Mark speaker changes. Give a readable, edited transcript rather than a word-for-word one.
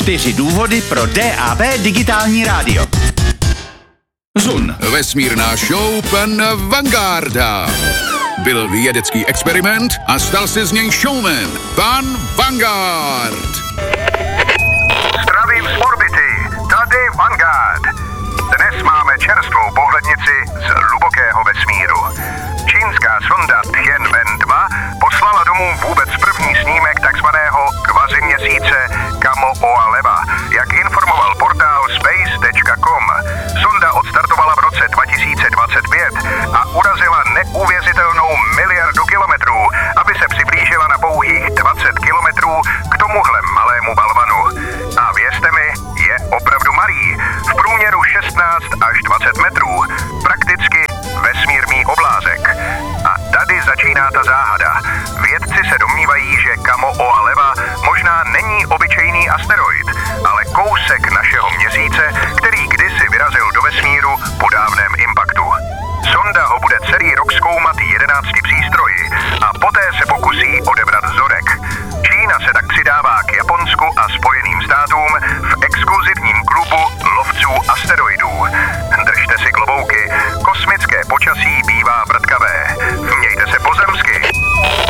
Speaker 1: 4 důvody pro DAB digitální rádio. Zun.
Speaker 2: Vesmírná show pana Vangarda. Byl vědecký experiment a stal se z něj showman. Pan Vanguard.
Speaker 3: Zdravím z orbity, tady Vanguard. Dnes máme čerstvou pohlednici z hlubokého vesmíru. Čínská sonda Tianwen-2 poslala domů vůbec první snímek takzvaného kvaziměsíce Gamoa-Leva, jak informoval portál space.com. Sonda odstartovala v roce 2025 a urazila neuvěřitelnou miliardu kilometrů, aby se přiblížila na pouhých 20 kilometrů k tomuhle malému balvanu. A věřte mi, je opravdu malý. V průměru 16 až 20 metrů. Prakticky vesmírný oblázek. A tady začíná ta záhada. Vědci se domnívají, že Gamoa-Leva možná není obyčejný asteroid, ale kousek našeho měsíce, který kdysi vyrazil do vesmíru po dávném